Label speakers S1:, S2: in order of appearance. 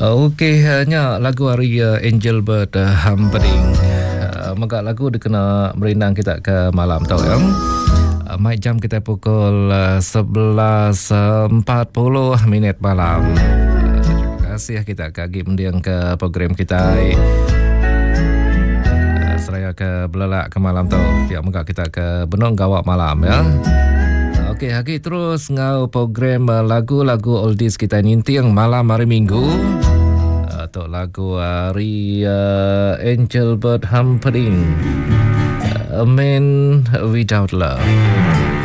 S1: Okey, hanya lagu hari Angel Bird Humperdinck. Maka lagu dikena berenang kita ke malam tau ya. Mai jam kita pukul 11.40 malam. Terima kasih kita kagi mendiang ke program kita. Seraya ke belelak ke malam tau. Ya, maka kita ke benong gawak malam ya. Okey, hari terus ngau program lagu-lagu oldies kita ninting malam hari Minggu. Atau lagu hari Angel Bird Humperdinck, A Man Without Love.